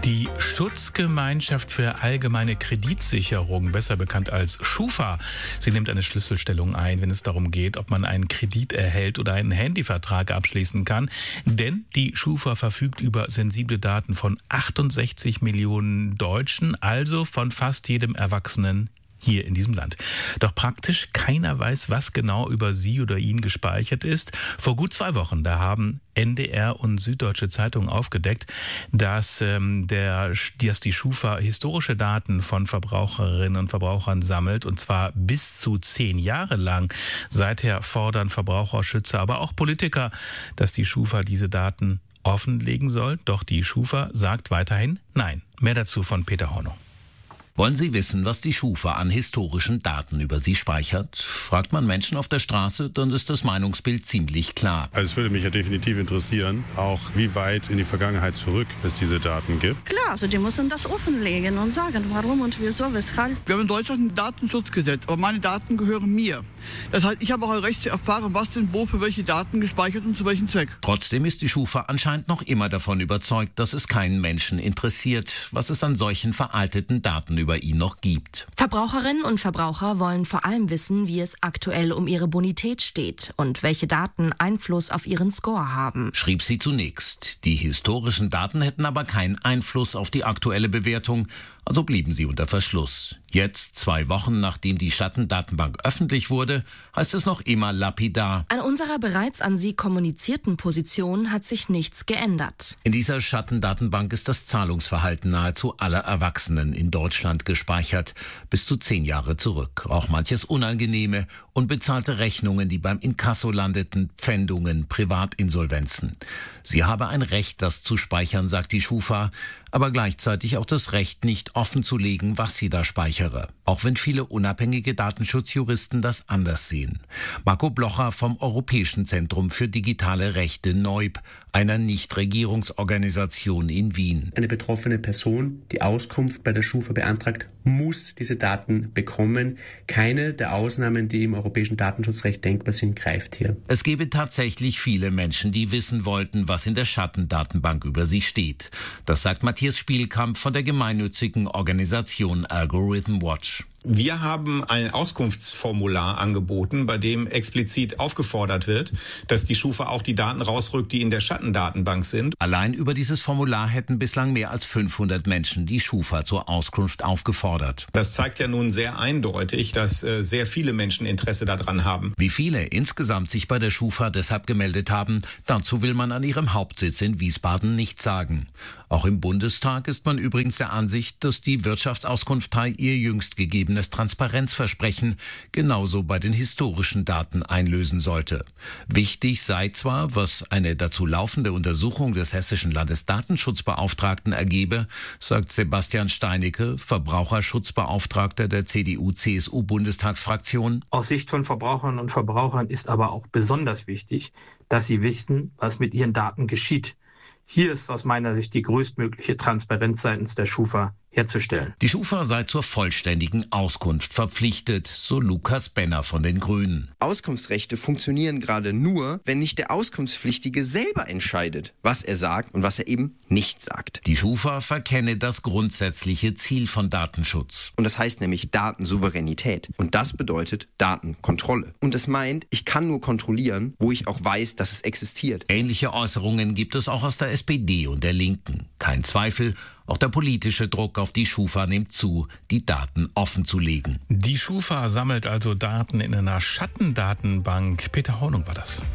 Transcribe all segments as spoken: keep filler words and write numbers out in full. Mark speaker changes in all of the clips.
Speaker 1: Die Schutzgemeinschaft für allgemeine Kreditsicherung, besser bekannt als Schufa, sie nimmt eine Schlüsselstellung ein, wenn es darum geht, ob man einen Kredit erhält oder einen Handyvertrag abschließen kann. Denn die Schufa verfügt über sensible Daten von achtundsechzig Millionen Deutschen, also von fast jedem Erwachsenen hier in diesem Land. Doch praktisch keiner weiß, was genau über sie oder ihn gespeichert ist. Vor gut zwei Wochen, da haben N D R und Süddeutsche Zeitung aufgedeckt, dass, ähm, der, dass die Schufa historische Daten von Verbraucherinnen und Verbrauchern sammelt, und zwar bis zu zehn Jahre lang. Seither fordern Verbraucherschützer, aber auch Politiker, dass die Schufa diese Daten offenlegen soll. Doch die Schufa sagt weiterhin nein. Mehr dazu von Peter Hornung.
Speaker 2: Wollen Sie wissen, was die Schufa an historischen Daten über Sie speichert? Fragt man Menschen auf der Straße, dann ist das Meinungsbild ziemlich klar.
Speaker 3: Also es würde mich ja definitiv interessieren, auch wie weit in die Vergangenheit zurück es diese Daten gibt.
Speaker 4: Klar, also die müssen das offenlegen und sagen, warum und wieso, weshalb.
Speaker 5: Wir haben in Deutschland ein Datenschutzgesetz, aber meine Daten gehören mir. Das heißt, ich habe auch ein Recht zu erfahren, was denn wo für welche Daten gespeichert und zu welchem Zweck.
Speaker 2: Trotzdem ist die Schufa anscheinend noch immer davon überzeugt, dass es keinen Menschen interessiert, was es an solchen veralteten Daten über ihn noch gibt.
Speaker 6: Verbraucherinnen und Verbraucher wollen vor allem wissen, wie es aktuell um ihre Bonität steht und welche Daten Einfluss auf ihren Score haben,
Speaker 2: schrieb sie zunächst. Die historischen Daten hätten aber keinen Einfluss auf die aktuelle Bewertung, also blieben sie unter Verschluss. Jetzt, zwei Wochen nachdem die Schattendatenbank öffentlich wurde, heißt es noch immer lapidar:
Speaker 6: An unserer bereits an Sie kommunizierten Position hat sich nichts geändert.
Speaker 2: In dieser Schattendatenbank ist das Zahlungsverhalten nahezu aller Erwachsenen in Deutschland gespeichert, bis zu zehn Jahre zurück. Auch manches Unangenehme, unbezahlte Rechnungen, die beim Inkasso landeten, Pfändungen, Privatinsolvenzen. Sie habe ein Recht, das zu speichern, sagt die Schufa, aber gleichzeitig auch das Recht, nicht offenzulegen, was sie da speichere. Auch wenn viele unabhängige Datenschutzjuristen das anders sehen. Marco Blocher vom Europäischen Zentrum für digitale Rechte Neub, einer Nichtregierungsorganisation in Wien.
Speaker 7: Eine betroffene Person, die Auskunft bei der Schufa beantragt, muss diese Daten bekommen. Keine der Ausnahmen, die im europäischen Datenschutzrecht denkbar sind, greift hier.
Speaker 2: Es gebe tatsächlich viele Menschen, die wissen wollten, was in der Schattendatenbank über sie steht. Das sagt Matthias Spielkamp von der gemeinnützigen Organisation Algorithm Watch.
Speaker 8: Wir haben ein Auskunftsformular angeboten, bei dem explizit aufgefordert wird, dass die Schufa auch die Daten rausrückt, die in der Schattendatenbank sind.
Speaker 2: Allein über dieses Formular hätten bislang mehr als fünfhundert Menschen die Schufa zur Auskunft aufgefordert.
Speaker 8: Das zeigt ja nun sehr eindeutig, dass äh, sehr viele Menschen Interesse daran haben.
Speaker 2: Wie viele insgesamt sich bei der Schufa deshalb gemeldet haben, dazu will man an ihrem Hauptsitz in Wiesbaden nicht sagen. Auch im Bundestag ist man übrigens der Ansicht, dass die Wirtschaftsauskunftei ihr jüngst gegebenes Transparenzversprechen genauso bei den historischen Daten einlösen sollte. Wichtig sei zwar, was eine dazu laufende Untersuchung des hessischen Landesdatenschutzbeauftragten ergebe, sagt Sebastian Steinecke, Verbraucherschutzbeauftragter der C D U C S U-Bundestagsfraktion.
Speaker 9: Aus Sicht von Verbraucherinnen und Verbrauchern ist aber auch besonders wichtig, dass sie wissen, was mit ihren Daten geschieht. Hier ist aus meiner Sicht die größtmögliche Transparenz seitens der Schufa herzustellen.
Speaker 2: Die Schufa sei zur vollständigen Auskunft verpflichtet, so Lukas Benner von den Grünen.
Speaker 10: Auskunftsrechte funktionieren gerade nur, wenn nicht der Auskunftspflichtige selber entscheidet, was er sagt und was er eben nicht sagt.
Speaker 2: Die Schufa verkenne das grundsätzliche Ziel von Datenschutz.
Speaker 10: Und das heißt nämlich Datensouveränität. Und das bedeutet Datenkontrolle. Und es meint, ich kann nur kontrollieren, wo ich auch weiß, dass es existiert.
Speaker 2: Ähnliche Äußerungen gibt es auch aus der S P D und der Linken. Kein Zweifel, auch der politische Druck auf die Schufa nimmt zu, die Daten offenzulegen.
Speaker 1: Die Schufa sammelt also Daten in einer Schattendatenbank. Peter Hornung war das.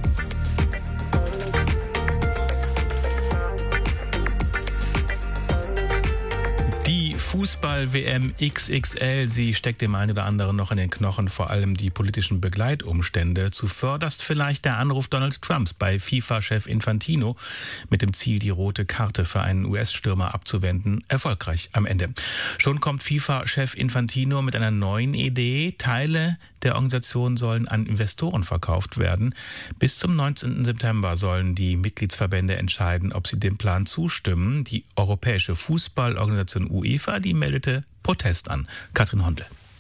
Speaker 1: Fußball-W M X X L, sie steckt dem einen oder anderen noch in den Knochen, vor allem die politischen Begleitumstände. Zuvörderst vielleicht der Anruf Donald Trumps bei FIFA-Chef Infantino mit dem Ziel, die rote Karte für einen U S-Stürmer abzuwenden, erfolgreich am Ende. Schon kommt FIFA-Chef Infantino mit einer neuen Idee. Teile der Organisation sollen an Investoren verkauft werden. Bis zum neunzehnten September sollen die Mitgliedsverbände entscheiden, ob sie dem Plan zustimmen. Die Europäische Fußballorganisation UEFA, die meldete Protest an. Katrin Hondel.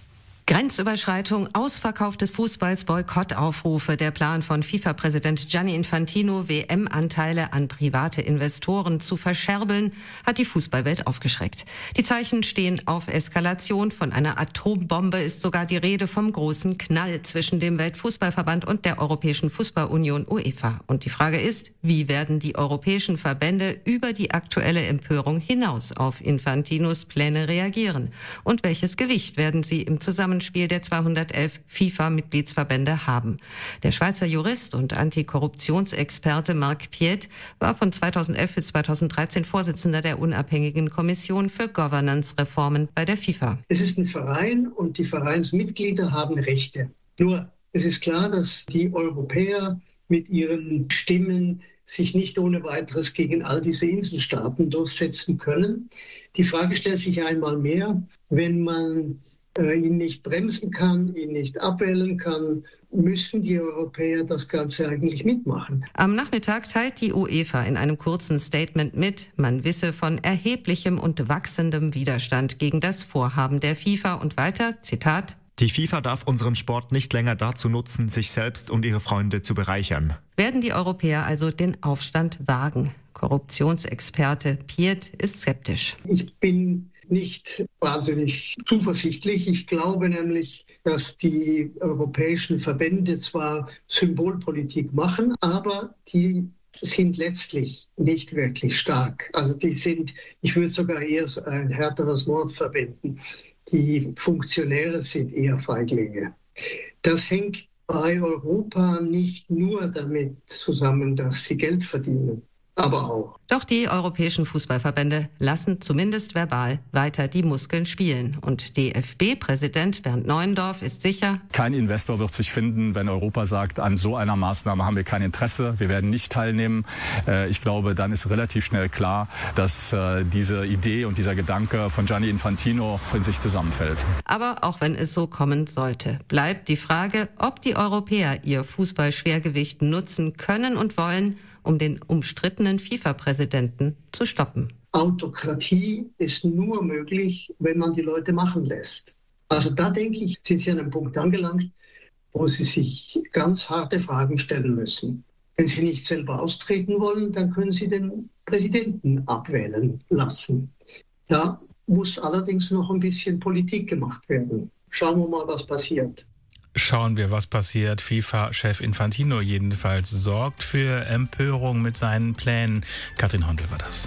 Speaker 11: Grenzüberschreitung, Ausverkauf des Fußballs, Boykottaufrufe. Der Plan von FIFA-Präsident Gianni Infantino, W M-Anteile an private Investoren zu verscherbeln, hat die Fußballwelt aufgeschreckt. Die Zeichen stehen auf Eskalation. Von einer Atombombe ist sogar die Rede, vom großen Knall zwischen dem Weltfußballverband und der Europäischen Fußballunion UEFA. Und die Frage ist, wie werden die europäischen Verbände über die aktuelle Empörung hinaus auf Infantinos Pläne reagieren? Und welches Gewicht werden sie im Zusammenhang Spiel der zweihundertelf FIFA-Mitgliedsverbände haben. Der Schweizer Jurist und Antikorruptionsexperte Marc Piet war von zweitausendelf bis zweitausenddreizehn Vorsitzender der unabhängigen Kommission für Governance-Reformen bei der FIFA.
Speaker 12: Es ist ein Verein und die Vereinsmitglieder haben Rechte. Nur, es ist klar, dass die Europäer mit ihren Stimmen sich nicht ohne weiteres gegen all diese Inselstaaten durchsetzen können. Die Frage stellt sich einmal mehr, wenn man ihn nicht bremsen kann, ihn nicht abwählen kann, müssen die Europäer das Ganze eigentlich mitmachen.
Speaker 11: Am Nachmittag teilt die UEFA in einem kurzen Statement mit, man wisse von erheblichem und wachsendem Widerstand gegen das Vorhaben der FIFA und weiter, Zitat,
Speaker 13: die FIFA darf unseren Sport nicht länger dazu nutzen, sich selbst und ihre Freunde zu bereichern.
Speaker 11: Werden die Europäer also den Aufstand wagen? Korruptionsexperte Piet ist skeptisch.
Speaker 12: Ich bin nicht wahnsinnig zuversichtlich. Ich glaube nämlich, dass die europäischen Verbände zwar Symbolpolitik machen, aber die sind letztlich nicht wirklich stark. Also die sind, ich würde sogar eher ein härteres Wort verwenden. Die Funktionäre sind eher Feiglinge. Das hängt bei Europa nicht nur damit zusammen, dass sie Geld verdienen, aber auch.
Speaker 11: Doch die europäischen Fußballverbände lassen zumindest verbal weiter die Muskeln spielen. Und D F B-Präsident Bernd Neuendorf ist sicher,
Speaker 14: kein Investor wird sich finden, wenn Europa sagt, an so einer Maßnahme haben wir kein Interesse, wir werden nicht teilnehmen. Ich glaube, dann ist relativ schnell klar, dass diese Idee und dieser Gedanke von Gianni Infantino in sich zusammenfällt.
Speaker 11: Aber auch wenn es so kommen sollte, bleibt die Frage, ob die Europäer ihr Fußballschwergewicht nutzen können und wollen, um den umstrittenen FIFA-Präsidenten zu stoppen.
Speaker 12: Autokratie ist nur möglich, wenn man die Leute machen lässt. Also da denke ich, sind Sie an einem Punkt angelangt, wo Sie sich ganz harte Fragen stellen müssen. Wenn Sie nicht selber austreten wollen, dann können Sie den Präsidenten abwählen lassen. Da muss allerdings noch ein bisschen Politik gemacht werden. Schauen wir mal, was passiert.
Speaker 1: Schauen wir, was passiert. FIFA-Chef Infantino jedenfalls sorgt für Empörung mit seinen Plänen. Katrin Hondel war das.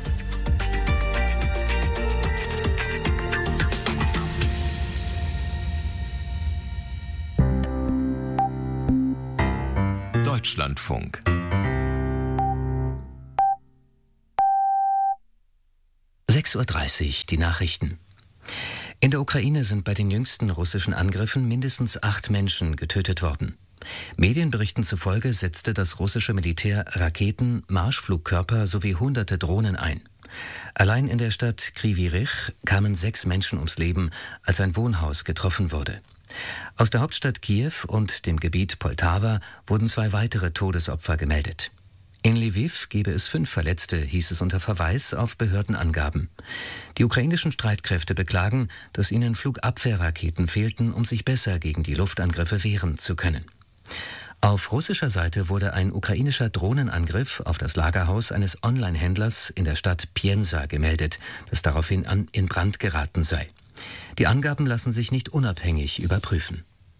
Speaker 2: Deutschlandfunk. sechs Uhr dreißig, die Nachrichten. In der Ukraine sind bei den jüngsten russischen Angriffen mindestens acht Menschen getötet worden. Medienberichten zufolge setzte das russische Militär Raketen, Marschflugkörper sowie hunderte Drohnen ein. Allein in der Stadt Kryvyi Rih kamen sechs Menschen ums Leben, als ein Wohnhaus getroffen wurde. Aus der Hauptstadt Kiew und dem Gebiet Poltawa wurden zwei weitere Todesopfer gemeldet. In Lviv gebe es fünf Verletzte, hieß es unter Verweis auf Behördenangaben. Die ukrainischen Streitkräfte beklagen, dass ihnen Flugabwehrraketen fehlten, um sich besser gegen die Luftangriffe wehren zu können. Auf russischer Seite wurde ein ukrainischer Drohnenangriff auf das Lagerhaus eines Online-Händlers in der Stadt Piensa gemeldet, das daraufhin an in Brand geraten sei. Die Angaben lassen sich nicht unabhängig überprüfen.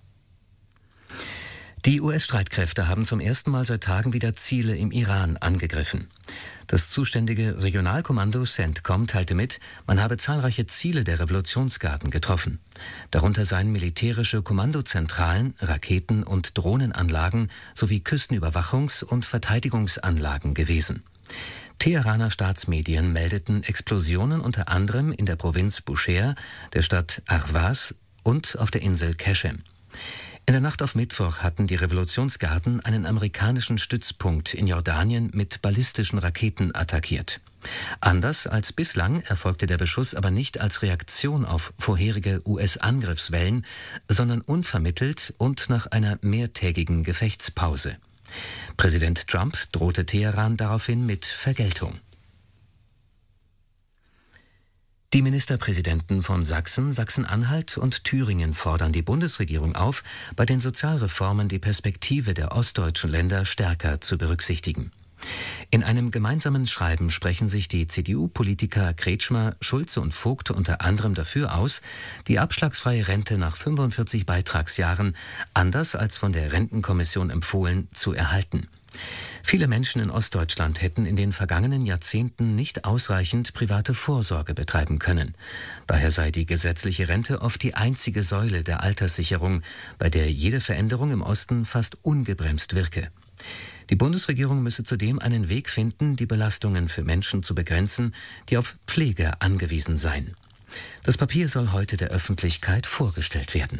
Speaker 2: Die U S-Streitkräfte haben zum ersten Mal seit Tagen wieder Ziele im Iran angegriffen. Das zuständige Regionalkommando CENTCOM teilte mit, man habe zahlreiche Ziele der Revolutionsgarden getroffen. Darunter seien militärische Kommandozentralen, Raketen- und Drohnenanlagen sowie Küstenüberwachungs- und Verteidigungsanlagen gewesen. Teheraner Staatsmedien meldeten Explosionen unter anderem in der Provinz Bushehr, der Stadt Ahvaz und auf der Insel Keshem. In der Nacht auf Mittwoch hatten die Revolutionsgarden einen amerikanischen Stützpunkt in Jordanien mit ballistischen Raketen attackiert. Anders als bislang erfolgte der Beschuss aber nicht als Reaktion auf vorherige U S-Angriffswellen, sondern unvermittelt und nach einer mehrtägigen Gefechtspause. Präsident Trump drohte Teheran daraufhin mit Vergeltung.
Speaker 15: Die Ministerpräsidenten von Sachsen, Sachsen-Anhalt und Thüringen fordern die Bundesregierung auf, bei den Sozialreformen die Perspektive der ostdeutschen Länder stärker zu berücksichtigen. In einem gemeinsamen Schreiben sprechen sich die C D U-Politiker Kretschmer, Schulze und Vogt unter anderem dafür aus, die abschlagsfreie Rente nach fünfundvierzig Beitragsjahren, anders als von der Rentenkommission empfohlen, zu erhalten. Viele Menschen in Ostdeutschland hätten in den vergangenen Jahrzehnten nicht ausreichend private Vorsorge betreiben können. Daher sei die gesetzliche Rente oft die einzige Säule der Alterssicherung, bei der jede Veränderung im Osten fast ungebremst wirke. Die Bundesregierung müsse zudem einen Weg finden, die Belastungen für Menschen zu begrenzen, die auf Pflege angewiesen seien. Das Papier soll heute der Öffentlichkeit vorgestellt werden.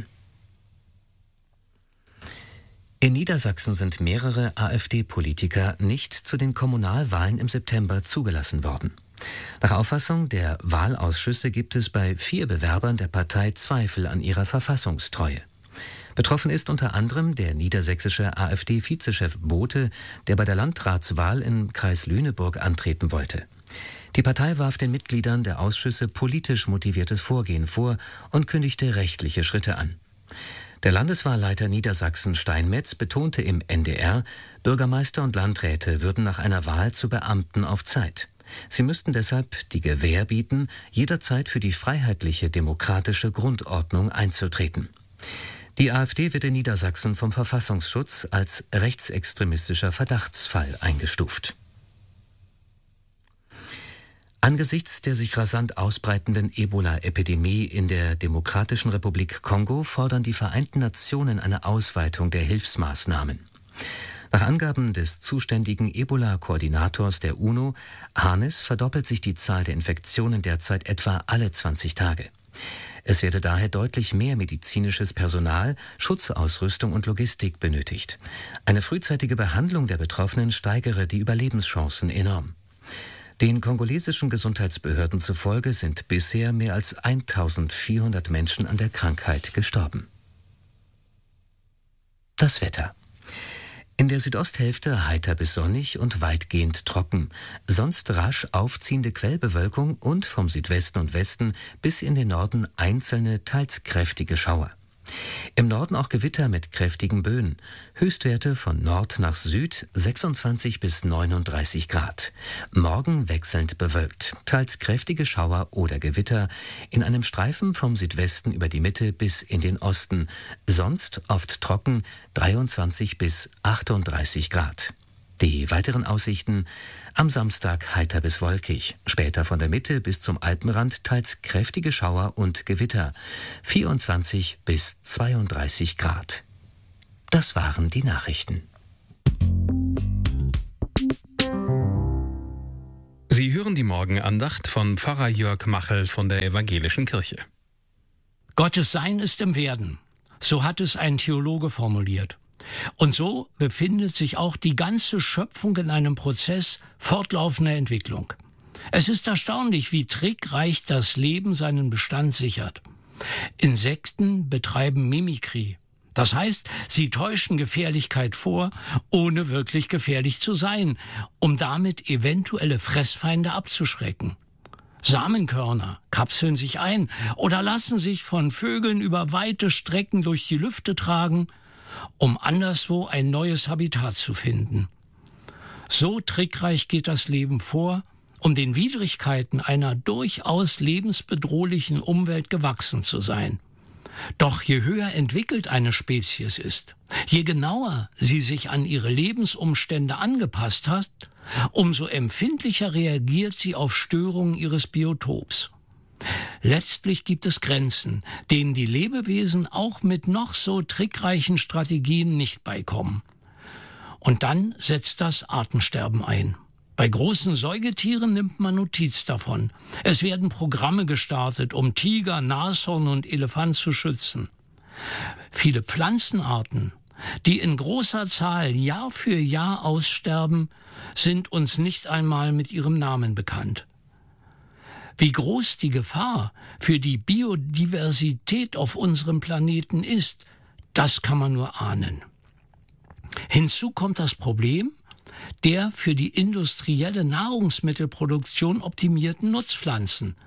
Speaker 15: In Niedersachsen sind mehrere AfD-Politiker nicht zu den Kommunalwahlen im September zugelassen worden. Nach Auffassung der Wahlausschüsse gibt es bei vier Bewerbern der Partei Zweifel an ihrer Verfassungstreue. Betroffen ist unter anderem der niedersächsische AfD-Vizechef Bote, der bei der Landratswahl im Kreis Lüneburg antreten wollte. Die Partei warf den Mitgliedern der Ausschüsse politisch motiviertes Vorgehen vor und kündigte rechtliche Schritte an. Der Landeswahlleiter Niedersachsen Steinmetz betonte im N D R, Bürgermeister und Landräte würden nach einer Wahl zu Beamten auf Zeit. Sie müssten deshalb die Gewähr bieten, jederzeit für die freiheitliche demokratische Grundordnung einzutreten. Die AfD wird in Niedersachsen vom Verfassungsschutz als rechtsextremistischer Verdachtsfall eingestuft. Angesichts der sich rasant ausbreitenden Ebola-Epidemie in der Demokratischen Republik Kongo fordern die Vereinten Nationen eine Ausweitung der Hilfsmaßnahmen. Nach Angaben des zuständigen Ebola-Koordinators der UNO, Hannes, verdoppelt sich die Zahl der Infektionen derzeit etwa alle zwanzig Tage. Es werde daher deutlich mehr medizinisches Personal, Schutzausrüstung und Logistik benötigt. Eine frühzeitige Behandlung der Betroffenen steigere die Überlebenschancen enorm. Den kongolesischen Gesundheitsbehörden zufolge sind bisher mehr als eintausendvierhundert Menschen an der Krankheit gestorben. Das Wetter. In der Südosthälfte heiter bis sonnig und weitgehend trocken, sonst rasch aufziehende Quellbewölkung und vom Südwesten und Westen bis in den Norden einzelne, teils kräftige Schauer. Im Norden auch Gewitter mit kräftigen Böen. Höchstwerte von Nord nach Süd sechsundzwanzig bis neununddreißig Grad. Morgen wechselnd bewölkt, teils kräftige Schauer oder Gewitter, in einem Streifen vom Südwesten über die Mitte bis in den Osten. Sonst oft trocken, dreiundzwanzig bis achtunddreißig Grad. Die weiteren Aussichten: am Samstag heiter bis wolkig, später von der Mitte bis zum Alpenrand teils kräftige Schauer und Gewitter, vierundzwanzig bis zweiunddreißig Grad. Das waren die Nachrichten.
Speaker 16: Sie hören die Morgenandacht von Pfarrer Jörg Machel von der Evangelischen Kirche.
Speaker 17: Gottes Sein ist im Werden, so hat es ein Theologe formuliert. Und so befindet sich auch die ganze Schöpfung in einem Prozess fortlaufender Entwicklung. Es ist erstaunlich, wie trickreich das Leben seinen Bestand sichert. Insekten betreiben Mimikrie. Das heißt, sie täuschen Gefährlichkeit vor, ohne wirklich gefährlich zu sein, um damit eventuelle Fressfeinde abzuschrecken. Samenkörner kapseln sich ein oder lassen sich von Vögeln über weite Strecken durch die Lüfte tragen, um anderswo ein neues Habitat zu finden. So trickreich geht das Leben vor, um den Widrigkeiten einer durchaus lebensbedrohlichen Umwelt gewachsen zu sein. Doch je höher entwickelt eine Spezies ist, je genauer sie sich an ihre Lebensumstände angepasst hat, umso empfindlicher reagiert sie auf Störungen ihres Biotops. Letztlich gibt es Grenzen, denen die Lebewesen auch mit noch so trickreichen Strategien nicht beikommen. Und dann setzt das Artensterben ein. Bei großen Säugetieren nimmt man Notiz davon. Es werden Programme gestartet, um Tiger, Nashorn und Elefant zu schützen. Viele Pflanzenarten, die in großer Zahl Jahr für Jahr aussterben, sind uns nicht einmal mit ihrem Namen bekannt. Wie groß die Gefahr für die Biodiversität auf unserem Planeten ist, das kann man nur ahnen. Hinzu kommt das Problem der für die industrielle Nahrungsmittelproduktion optimierten Nutzpflanzen.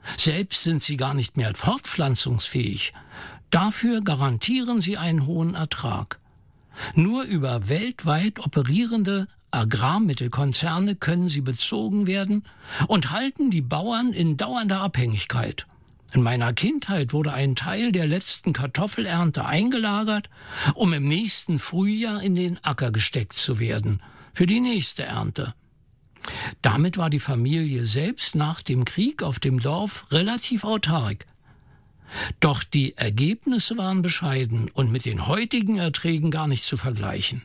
Speaker 17: Selbst sind sie gar nicht mehr fortpflanzungsfähig. Dafür garantieren sie einen hohen Ertrag. Nur über weltweit operierende Agrarmittelkonzerne können sie bezogen werden und halten die Bauern in dauernder Abhängigkeit. In meiner Kindheit wurde ein Teil der letzten Kartoffelernte eingelagert, um im nächsten Frühjahr in den Acker gesteckt zu werden, für die nächste Ernte. Damit war die Familie selbst nach dem Krieg auf dem Dorf relativ autark. Doch die Ergebnisse waren bescheiden und mit den heutigen Erträgen gar nicht zu vergleichen.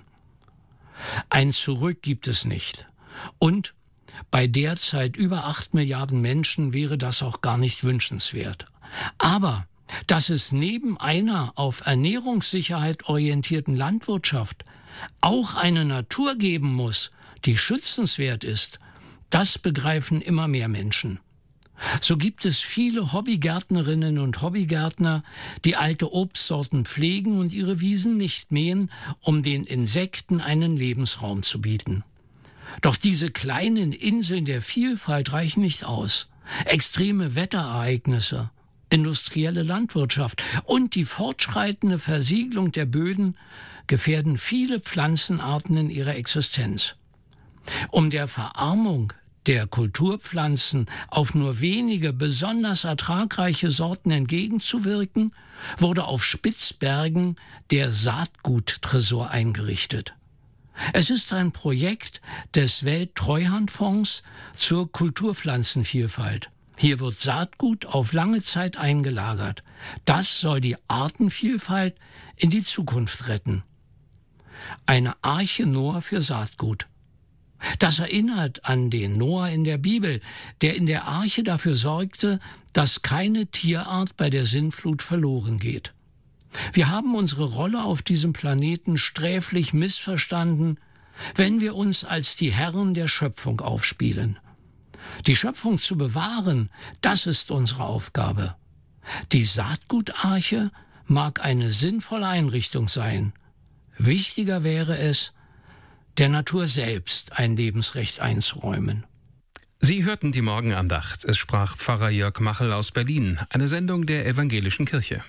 Speaker 17: Ein Zurück gibt es nicht. Und bei derzeit über acht Milliarden Menschen wäre das auch gar nicht wünschenswert. Aber dass es neben einer auf Ernährungssicherheit orientierten Landwirtschaft auch eine Natur geben muss, die schützenswert ist, das begreifen immer mehr Menschen. So gibt es viele Hobbygärtnerinnen und Hobbygärtner, die alte Obstsorten pflegen und ihre Wiesen nicht mähen, um den Insekten einen Lebensraum zu bieten. Doch diese kleinen Inseln der Vielfalt reichen nicht aus. Extreme Wetterereignisse, industrielle Landwirtschaft und die fortschreitende Versiegelung der Böden gefährden viele Pflanzenarten in ihrer Existenz. Um der Verarmung der Kulturpflanzen auf nur wenige besonders ertragreiche Sorten entgegenzuwirken, wurde auf Spitzbergen der Saatguttresor eingerichtet. Es ist ein Projekt des Welttreuhandfonds zur Kulturpflanzenvielfalt. Hier wird Saatgut auf lange Zeit eingelagert. Das soll die Artenvielfalt in die Zukunft retten. Eine Arche Noah für Saatgut. Das erinnert an den Noah in der Bibel, der in der Arche dafür sorgte, dass keine Tierart bei der Sintflut verloren geht. Wir haben unsere Rolle auf diesem Planeten sträflich missverstanden, wenn wir uns als die Herren der Schöpfung aufspielen. Die Schöpfung zu bewahren, das ist unsere Aufgabe. Die Saatgutarche mag eine sinnvolle Einrichtung sein. Wichtiger wäre es, der Natur selbst ein Lebensrecht einzuräumen.
Speaker 16: Sie hörten die Morgenandacht. Es sprach Pfarrer Jörg Machel aus Berlin, eine Sendung der Evangelischen Kirche.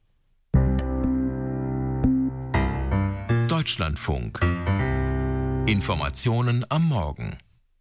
Speaker 2: Deutschlandfunk. Informationen am Morgen.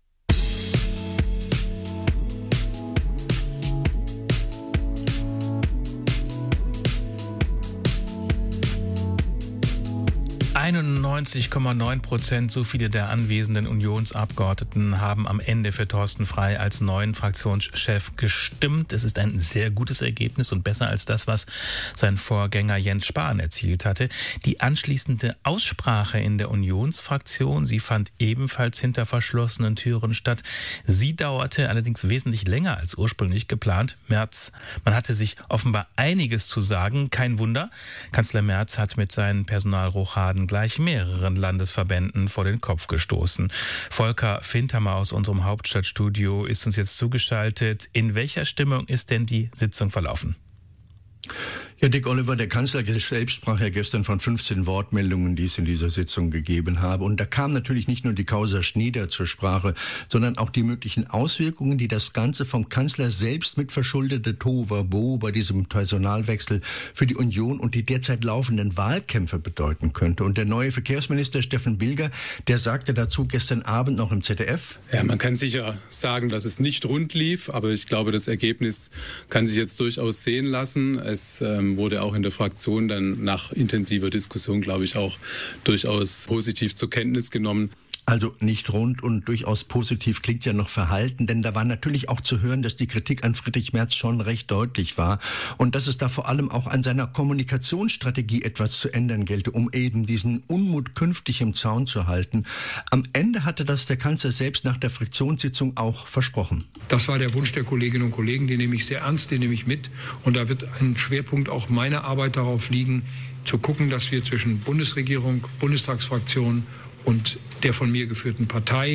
Speaker 1: einundneunzig Komma neun Prozent, so viele der anwesenden Unionsabgeordneten haben am Ende für Thorsten Frey als neuen Fraktionschef gestimmt. Es ist ein sehr gutes Ergebnis und besser als das, was sein Vorgänger Jens Spahn erzielt hatte. Die anschließende Aussprache in der Unionsfraktion, sie fand ebenfalls hinter verschlossenen Türen statt. Sie dauerte allerdings wesentlich länger als ursprünglich geplant. Merz, man hatte sich offenbar einiges zu sagen. Kein Wunder, Kanzler Merz hat mit seinen Personalrochaden gleich mehreren Landesverbänden vor den Kopf gestoßen. Volker Fintermer aus unserem Hauptstadtstudio ist uns jetzt zugeschaltet. In welcher Stimmung ist denn die Sitzung verlaufen?
Speaker 18: Ja, Dick Oliver, der Kanzler selbst sprach ja gestern von fünfzehn Wortmeldungen, die es in dieser Sitzung gegeben habe. Und da kam natürlich nicht nur die Causa Schnieder zur Sprache, sondern auch die möglichen Auswirkungen, die das Ganze vom Kanzler selbst mit verschuldete Tohuwabohu bei diesem Personalwechsel für die Union und die derzeit laufenden Wahlkämpfe bedeuten könnte. Und der neue Verkehrsminister Steffen Bilger, der sagte dazu gestern Abend noch im Z D F.
Speaker 19: Ja, man kann sicher sagen, dass es nicht rund lief, aber ich glaube, das Ergebnis kann sich jetzt durchaus sehen lassen. Es ähm, wurde auch in der Fraktion dann nach intensiver Diskussion, glaube ich, auch durchaus positiv zur Kenntnis genommen.
Speaker 18: Also nicht rund und durchaus positiv klingt ja noch verhalten, denn da war natürlich auch zu hören, dass die Kritik an Friedrich Merz schon recht deutlich war und dass es da vor allem auch an seiner Kommunikationsstrategie etwas zu ändern gelte, um eben diesen Unmut künftig im Zaun zu halten. Am Ende hatte das der Kanzler selbst nach der Fraktionssitzung auch versprochen.
Speaker 20: Das war der Wunsch der Kolleginnen und Kollegen, den nehme ich sehr ernst, den nehme ich mit und da wird ein Schwerpunkt auch meiner Arbeit darauf liegen, zu gucken, dass wir zwischen Bundesregierung, Bundestagsfraktion und der von mir geführten Partei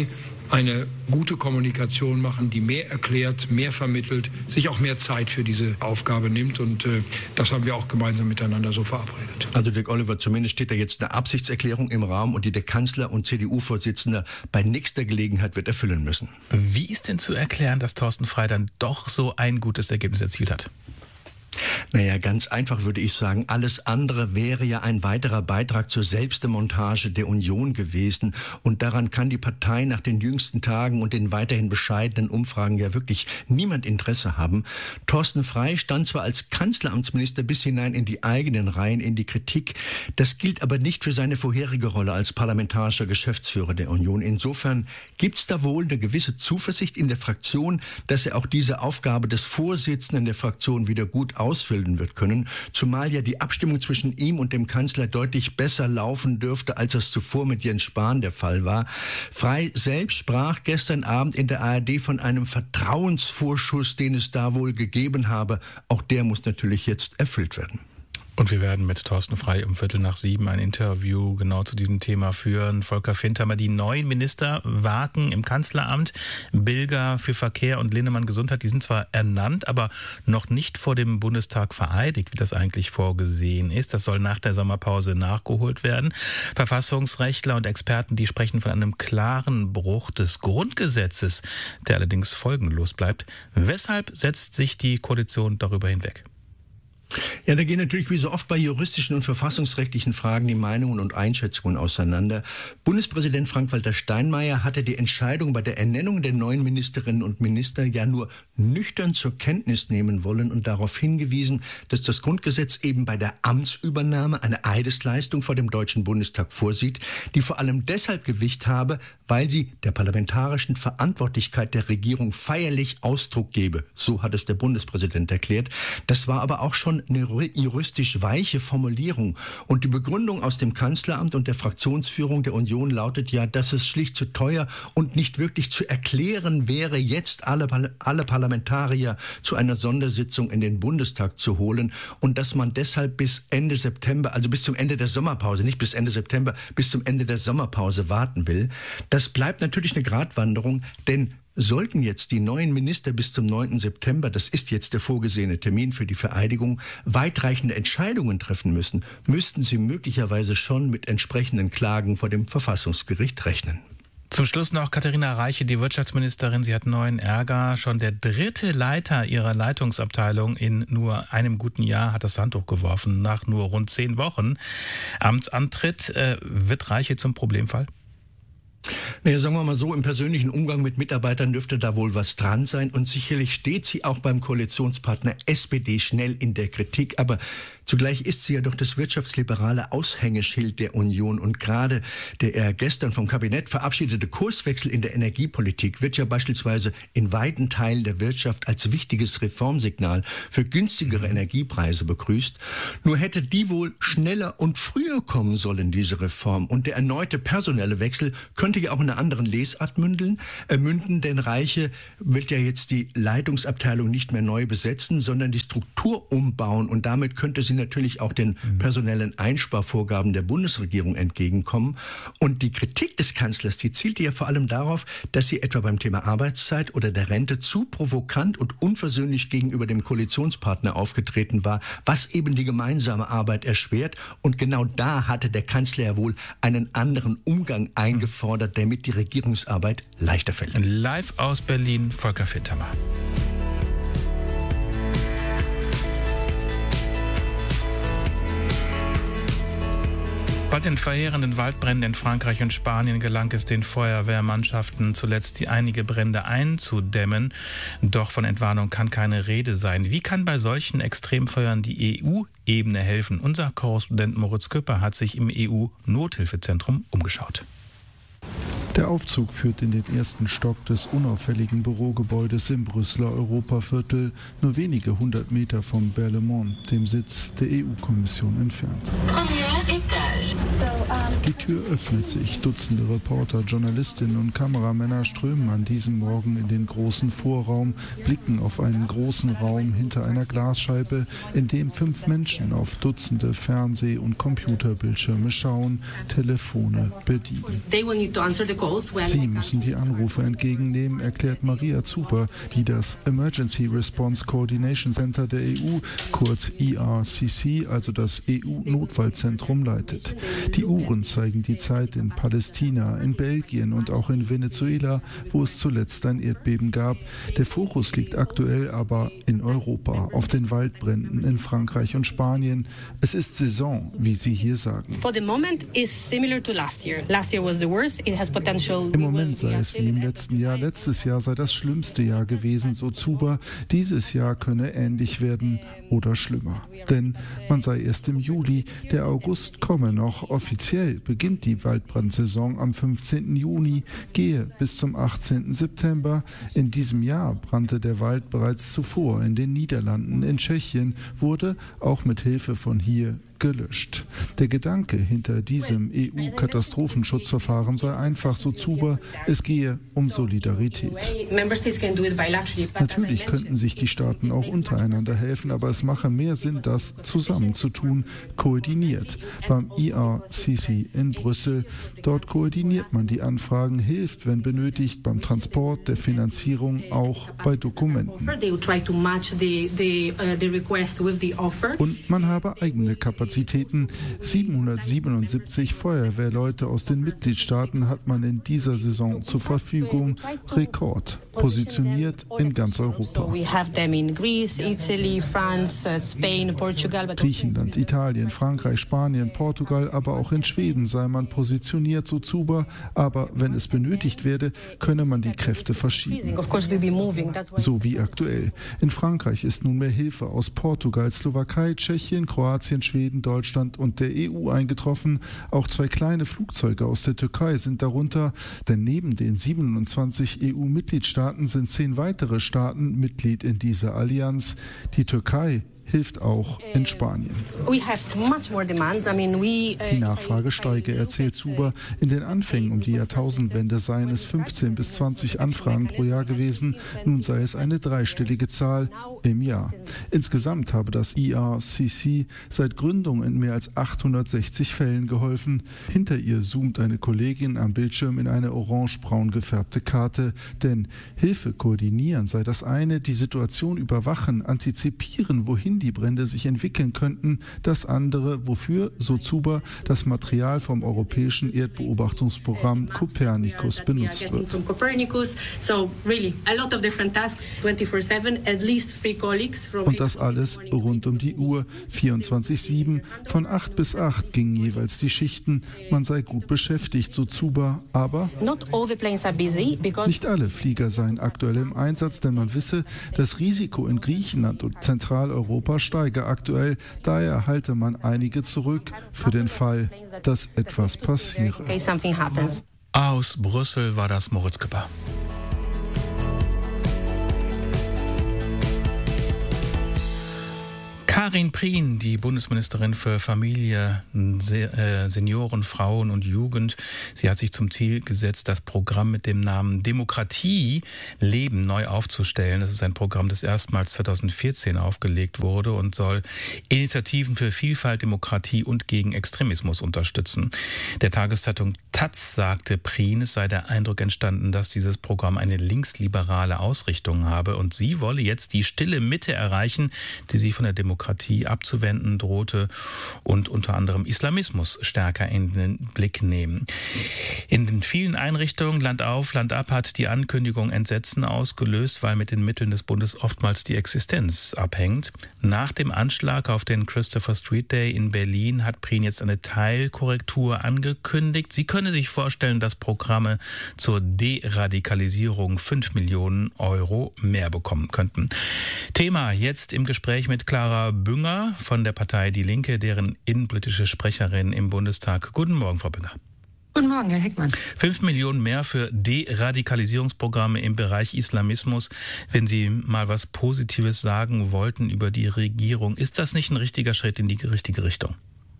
Speaker 20: eine gute Kommunikation machen, die mehr erklärt, mehr vermittelt, sich auch mehr Zeit für diese Aufgabe nimmt. Und äh, das haben wir auch gemeinsam miteinander so verabredet.
Speaker 18: Also Dirk Oliver, zumindest steht da jetzt eine Absichtserklärung im Raum und die der Kanzler und C D U-Vorsitzender bei nächster Gelegenheit wird erfüllen müssen.
Speaker 1: Wie ist denn zu erklären, dass Thorsten Frey dann doch so ein gutes Ergebnis erzielt hat?
Speaker 18: Naja, ganz einfach würde ich sagen, alles andere wäre ja ein weiterer Beitrag zur Selbstdemontage der Union gewesen. Und daran kann die Partei nach den jüngsten Tagen und den weiterhin bescheidenen Umfragen ja wirklich niemand Interesse haben. Thorsten Frey stand zwar als Kanzleramtsminister bis hinein in die eigenen Reihen, in die Kritik. Das gilt aber nicht für seine vorherige Rolle als parlamentarischer Geschäftsführer der Union. Insofern gibt es da wohl eine gewisse Zuversicht in der Fraktion, dass er auch diese Aufgabe des Vorsitzenden der Fraktion wieder gut ausfüllen wird können, zumal ja die Abstimmung zwischen ihm und dem Kanzler deutlich besser laufen dürfte, als es zuvor mit Jens Spahn der Fall war. Frey selbst sprach gestern Abend in der A R D von einem Vertrauensvorschuss, den es da wohl gegeben habe. Auch der muss natürlich jetzt erfüllt werden.
Speaker 1: Und wir werden mit Thorsten Frey um Viertel nach sieben ein Interview genau zu diesem Thema führen. Volker Fintermer, die neuen Minister Waken im Kanzleramt, Bilger für Verkehr und Linnemann Gesundheit, die sind zwar ernannt, aber noch nicht vor dem Bundestag vereidigt, wie das eigentlich vorgesehen ist. Das soll nach der Sommerpause nachgeholt werden. Verfassungsrechtler und Experten, die sprechen von einem klaren Bruch des Grundgesetzes, der allerdings folgenlos bleibt. Weshalb setzt sich die Koalition darüber hinweg?
Speaker 18: Ja, da gehen natürlich wie so oft bei juristischen und verfassungsrechtlichen Fragen die Meinungen und Einschätzungen auseinander. Bundespräsident Frank-Walter Steinmeier hatte die Entscheidung bei der Ernennung der neuen Ministerinnen und Minister ja nur nüchtern zur Kenntnis nehmen wollen und darauf hingewiesen, dass das Grundgesetz eben bei der Amtsübernahme eine Eidesleistung vor dem Deutschen Bundestag vorsieht, die vor allem deshalb Gewicht habe, weil sie der parlamentarischen Verantwortlichkeit der Regierung feierlich Ausdruck gebe. So hat es der Bundespräsident erklärt. Das war aber auch schon eine juristisch weiche Formulierung. Und die Begründung aus dem Kanzleramt und der Fraktionsführung der Union lautet ja, dass es schlicht zu teuer und nicht wirklich zu erklären wäre, jetzt alle, alle Parlamentarier zu einer Sondersitzung in den Bundestag zu holen und dass man deshalb bis Ende September, also bis zum Ende der Sommerpause, nicht bis Ende September, bis zum Ende der Sommerpause warten will. Das bleibt natürlich eine Gratwanderung, denn sollten jetzt die neuen Minister bis zum neunten September, das ist jetzt der vorgesehene Termin für die Vereidigung, weitreichende Entscheidungen treffen müssen, müssten sie möglicherweise schon mit entsprechenden Klagen vor dem Verfassungsgericht rechnen.
Speaker 1: Zum Schluss noch Katharina Reiche, die Wirtschaftsministerin. Sie hat neuen Ärger. Schon der dritte Leiter ihrer Leitungsabteilung in nur einem guten Jahr hat das Handtuch geworfen. Nach nur rund zehn Wochen Amtsantritt. Äh, wird Reiche zum Problemfall?
Speaker 18: Naja, sagen wir mal so, im persönlichen Umgang mit Mitarbeitern dürfte da wohl was dran sein und sicherlich steht sie auch beim Koalitionspartner S P D schnell in der Kritik, aber zugleich ist sie ja doch das wirtschaftsliberale Aushängeschild der Union und gerade der gestern vom Kabinett verabschiedete Kurswechsel in der Energiepolitik wird ja beispielsweise in weiten Teilen der Wirtschaft als wichtiges Reformsignal für günstigere Energiepreise begrüßt. Nur hätte die wohl schneller und früher kommen sollen, diese Reform, und der erneute personelle Wechsel könnte ja auch in einer anderen Lesart mündeln, äh, münden, denn Reiche wird ja jetzt die Leitungsabteilung nicht mehr neu besetzen, sondern die Struktur umbauen und damit könnte sie natürlich auch den personellen Einsparvorgaben der Bundesregierung entgegenkommen. Und die Kritik des Kanzlers, die zielte ja vor allem darauf, dass sie etwa beim Thema Arbeitszeit oder der Rente zu provokant und unversöhnlich gegenüber dem Koalitionspartner aufgetreten war, was eben die gemeinsame Arbeit erschwert. Und genau da hatte der Kanzler ja wohl einen anderen Umgang eingefordert, damit die Regierungsarbeit leichter fällt.
Speaker 1: Live aus Berlin, Volker Fintermer. Bei den verheerenden Waldbränden in Frankreich und Spanien gelang es den Feuerwehrmannschaften zuletzt, die einige Brände einzudämmen. Doch von Entwarnung kann keine Rede sein. Wie kann bei solchen Extremfeuern die E U-Ebene helfen? Unser Korrespondent Moritz Küpper hat sich im E U-Nothilfezentrum umgeschaut.
Speaker 21: Der Aufzug führt in den ersten Stock des unauffälligen Bürogebäudes im Brüsseler Europaviertel, nur wenige hundert Meter vom Berlaymont, dem Sitz der E U-Kommission, entfernt. Die Tür öffnet sich. Dutzende Reporter, Journalistinnen und Kameramänner strömen an diesem Morgen in den großen Vorraum, blicken auf einen großen Raum hinter einer Glasscheibe, in dem fünf Menschen auf Dutzende Fernseh- und Computerbildschirme schauen, Telefone bedienen. Sie müssen die Anrufe entgegennehmen, erklärt Maria Zuber, die das Emergency Response Coordination Center der E U, kurz E R C C, also das E U-Notfallzentrum, leitet. Die Uhren zeigen die Zeit in Palästina, in Belgien und auch in Venezuela, wo es zuletzt ein Erdbeben gab. Der Fokus liegt aktuell aber in Europa, auf den Waldbränden in Frankreich und Spanien. Es ist Saison, wie sie hier sagen. Im Moment sei es wie im letzten Jahr. Letztes Jahr sei das schlimmste Jahr gewesen, so Zuber. Dieses Jahr könne ähnlich werden oder schlimmer. Denn man sei erst im Juli, der August komme noch. Offiziell beginnt die Waldbrandsaison am fünfzehnten Juni, gehe bis zum achtzehnten September. In diesem Jahr brannte der Wald bereits zuvor in den Niederlanden, in Tschechien, wurde auch mit Hilfe von hier gelöscht. Der Gedanke hinter diesem E U-Katastrophenschutzverfahren sei einfach, so Zuber, es gehe um Solidarität. Natürlich könnten sich die Staaten auch untereinander helfen, aber es mache mehr Sinn, das zusammen zu tun, koordiniert. Beim E R C C in Brüssel, dort koordiniert man die Anfragen, hilft, wenn benötigt, beim Transport, der Finanzierung, auch bei Dokumenten. Und man habe eigene Kapazitäten. siebenhundertsiebenundsiebzig Feuerwehrleute aus den Mitgliedstaaten hat man in dieser Saison zur Verfügung. Rekord. Positioniert in ganz Europa. Griechenland, Italien, Frankreich, Spanien, Portugal, aber auch in Schweden sei man positioniert, so Zuber. Aber wenn es benötigt werde, könne man die Kräfte verschieben. So wie aktuell. In Frankreich ist nunmehr Hilfe aus Portugal, Slowakei, Tschechien, Kroatien, Schweden, Deutschland und der E U eingetroffen. Auch zwei kleine Flugzeuge aus der Türkei sind darunter, denn neben den siebenundzwanzig E U-Mitgliedstaaten sind zehn weitere Staaten Mitglied in dieser Allianz. Die Türkei hilft auch in Spanien. Die Nachfrage steige, erzählt Zuber. In den Anfängen um die Jahrtausendwende seien es fünfzehn bis zwanzig Anfragen pro Jahr gewesen. Nun sei es eine dreistellige Zahl im Jahr. Insgesamt habe das E R C C seit Gründung in mehr als achthundertsechzig Fällen geholfen. Hinter ihr zoomt eine Kollegin am Bildschirm in eine orange-braun gefärbte Karte. Denn Hilfe koordinieren sei das eine, die Situation überwachen, antizipieren, wohin die Brände sich entwickeln könnten, das andere, wofür, so Zuber, das Material vom europäischen Erdbeobachtungsprogramm Copernicus benutzt wird. Und das alles rund um die Uhr, vierundzwanzig sieben, von acht bis acht gingen jeweils die Schichten, man sei gut beschäftigt, so Zuber, aber nicht alle Flieger seien aktuell im Einsatz, denn man wisse, das Risiko in Griechenland und Zentraleuropa steige aktuell, daher halte man einige zurück für den Fall, dass etwas passiere.
Speaker 1: Aus Brüssel war das Moritz Küpper. Karin Prien, die Bundesministerin für Familie, Senioren, Frauen und Jugend, sie hat sich zum Ziel gesetzt, das Programm mit dem Namen Demokratie Leben neu aufzustellen. Das ist ein Programm, das erstmals zweitausendvierzehn aufgelegt wurde und soll Initiativen für Vielfalt, Demokratie und gegen Extremismus unterstützen. Der Tageszeitung Taz sagte Prien, es sei der Eindruck entstanden, dass dieses Programm eine linksliberale Ausrichtung habe und sie wolle jetzt die stille Mitte erreichen, die sich von der Demokratie abzuwenden drohte und unter anderem Islamismus stärker in den Blick nehmen. In den vielen Einrichtungen, Land auf, Land ab, hat die Ankündigung Entsetzen ausgelöst, weil mit den Mitteln des Bundes oftmals die Existenz abhängt. Nach dem Anschlag auf den Christopher Street Day in Berlin hat Prien jetzt eine Teilkorrektur angekündigt. Sie könne sich vorstellen, dass Programme zur Deradikalisierung fünf Millionen Euro mehr bekommen könnten. Thema jetzt im Gespräch mit Clara Bünger von der Partei Die Linke, deren innenpolitische Sprecherin im Bundestag. Guten Morgen, Frau Bünger.
Speaker 3: Guten Morgen, Herr Heckmann.
Speaker 1: Fünf Millionen mehr für Deradikalisierungsprogramme im Bereich Islamismus. Wenn Sie mal was Positives sagen wollten über die Regierung, ist das nicht ein richtiger Schritt in die richtige Richtung?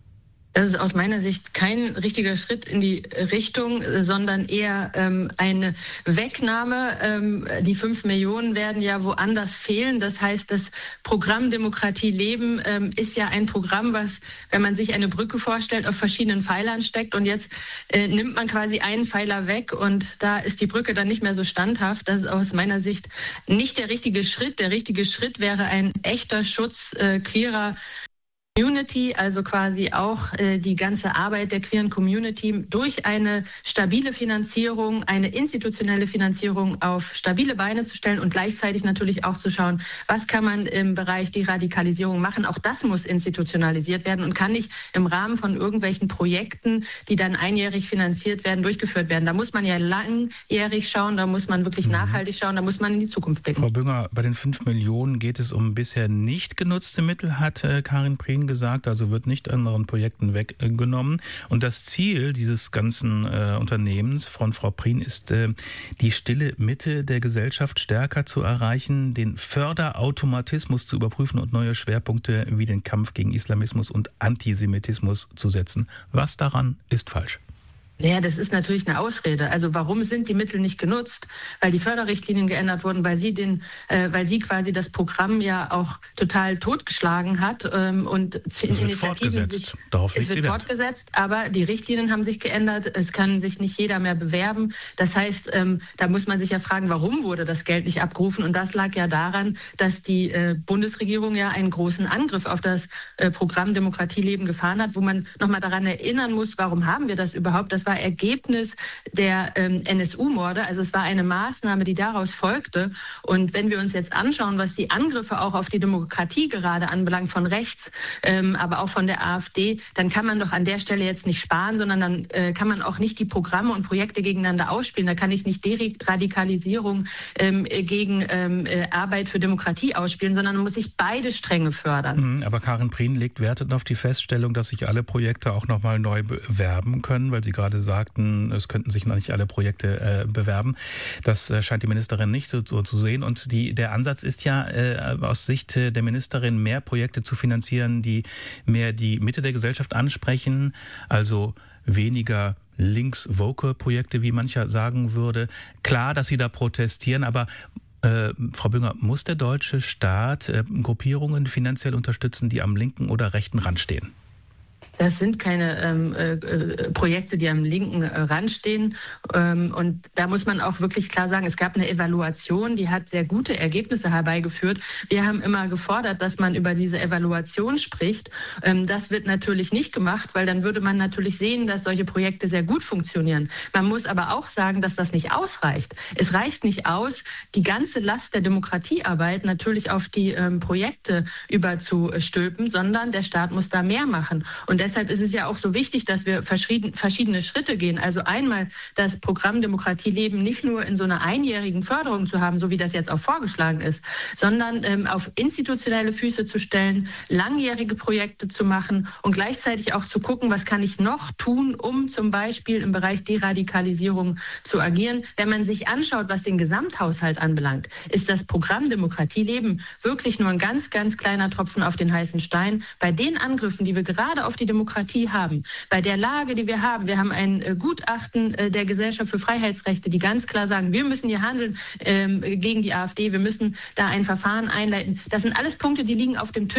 Speaker 3: Das ist aus meiner Sicht kein richtiger Schritt in die Richtung, sondern eher ähm, eine Wegnahme. Ähm, die fünf Millionen werden ja woanders fehlen. Das heißt, das Programm Demokratie leben ähm, ist ja ein Programm, was, wenn man sich eine Brücke vorstellt, auf verschiedenen Pfeilern steckt. Und jetzt äh, nimmt man quasi einen Pfeiler weg und da ist die Brücke dann nicht mehr so standhaft. Das ist aus meiner Sicht nicht der richtige Schritt. Der richtige Schritt wäre ein echter Schutz äh, queerer Community, also quasi auch äh, die ganze Arbeit der queeren Community durch eine stabile Finanzierung, eine institutionelle Finanzierung auf stabile Beine zu stellen und gleichzeitig natürlich auch zu schauen, was kann man im Bereich die Radikalisierung machen. Auch das muss institutionalisiert werden und kann nicht im Rahmen von irgendwelchen Projekten, die dann einjährig finanziert werden, durchgeführt werden. Da muss man ja langjährig schauen, da muss man wirklich mhm. nachhaltig schauen, da muss man in die Zukunft blicken.
Speaker 1: Frau Bünger, bei den fünf Millionen geht es um bisher nicht genutzte Mittel, hat äh, Karin Prien gesagt, also wird nicht anderen Projekten weggenommen. Und das Ziel dieses ganzen äh, Unternehmens von Frau Prien ist, äh, die stille Mitte der Gesellschaft stärker zu erreichen, den Förderautomatismus zu überprüfen und neue Schwerpunkte wie den Kampf gegen Islamismus und Antisemitismus zu setzen. Was daran ist falsch?
Speaker 3: Ja, das ist natürlich eine Ausrede. Also warum sind die Mittel nicht genutzt? Weil die Förderrichtlinien geändert wurden, weil sie den, äh, weil sie quasi das Programm ja auch total totgeschlagen hat ähm, und
Speaker 1: es wird fortgesetzt.
Speaker 3: Sich,
Speaker 1: Darauf
Speaker 3: es
Speaker 1: liegt
Speaker 3: wird
Speaker 1: sie
Speaker 3: fortgesetzt, aber die Richtlinien haben sich geändert. Es kann sich nicht jeder mehr bewerben. Das heißt, ähm, da muss man sich ja fragen, warum wurde das Geld nicht abgerufen? Und das lag ja daran, dass die äh, Bundesregierung ja einen großen Angriff auf das äh, Programm Demokratie leben gefahren hat, wo man nochmal daran erinnern muss, warum haben wir das überhaupt? Das war Ergebnis der ähm, N S U-Morde. Also es war eine Maßnahme, die daraus folgte. Und wenn wir uns jetzt anschauen, was die Angriffe auch auf die Demokratie gerade anbelangt, von rechts, ähm, aber auch von der AfD, dann kann man doch an der Stelle jetzt nicht sparen, sondern dann äh, kann man auch nicht die Programme und Projekte gegeneinander ausspielen. Da kann ich nicht Deradikalisierung ähm, gegen ähm, äh, Arbeit für Demokratie ausspielen, sondern muss ich beide Stränge fördern.
Speaker 1: Mhm, aber Karin Prien legt Wert auf die Feststellung, dass sich alle Projekte auch nochmal neu bewerben können, weil sie gerade sagten, es könnten sich noch nicht alle Projekte äh, bewerben. Das äh, scheint die Ministerin nicht so, so zu sehen. Und die, der Ansatz ist ja äh, aus Sicht der Ministerin, mehr Projekte zu finanzieren, die mehr die Mitte der Gesellschaft ansprechen, also weniger links-woke-Projekte, wie mancher sagen würde. Klar, dass Sie da protestieren, aber Äh, Frau Bünger, muss der deutsche Staat äh, Gruppierungen finanziell unterstützen, die am linken oder rechten Rand stehen?
Speaker 3: Das sind keine ähm, äh, Projekte, die am linken äh, Rand stehen. Ähm, und da muss man auch wirklich klar sagen, es gab eine Evaluation, die hat sehr gute Ergebnisse herbeigeführt. Wir haben immer gefordert, dass man über diese Evaluation spricht. Ähm, das wird natürlich nicht gemacht, weil dann würde man natürlich sehen, dass solche Projekte sehr gut funktionieren. Man muss aber auch sagen, dass das nicht ausreicht. Es reicht nicht aus, die ganze Last der Demokratiearbeit natürlich auf die ähm, Projekte überzustülpen, sondern der Staat muss da mehr machen. Und deshalb ist es ja auch so wichtig, dass wir verschiedene Schritte gehen. Also einmal das Programm Demokratie leben nicht nur in so einer einjährigen Förderung zu haben, so wie das jetzt auch vorgeschlagen ist, sondern ähm, auf institutionelle Füße zu stellen, langjährige Projekte zu machen und gleichzeitig auch zu gucken, was kann ich noch tun, um zum Beispiel im Bereich Deradikalisierung zu agieren. Wenn man sich anschaut, was den Gesamthaushalt anbelangt, ist das Programm Demokratie leben wirklich nur ein ganz, ganz kleiner Tropfen auf den heißen Stein. Bei den Angriffen, die wir gerade auf die Demokratie haben, bei der Lage, die wir haben. Wir haben ein äh, Gutachten äh, der Gesellschaft für Freiheitsrechte, die ganz klar sagen, wir müssen hier handeln ähm, gegen die AfD, wir müssen da ein Verfahren einleiten. Das sind alles Punkte, die liegen auf dem Tisch.